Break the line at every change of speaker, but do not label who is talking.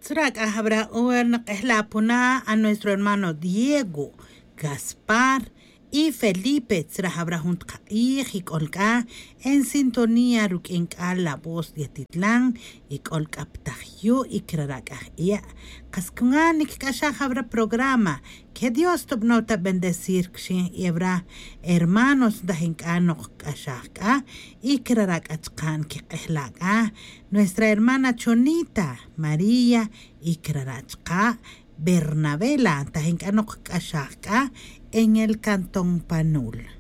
habrá la puna a nuestro hermano Diego, Gaspar y Felipe habrá junto y Olga en sintonía rukin la voz de Titlán y Olga Ptagio y Kraragaya. Cascungan y Kasha habrá programa que Dios te nota bendecir y habrá hermanos de Hincano Kashaka y Kraragachkan que Ehlaga, nuestra hermana Chonita, María y Krarachka. Bernabela, Tajincano Kashaka, en el Cantón Panul.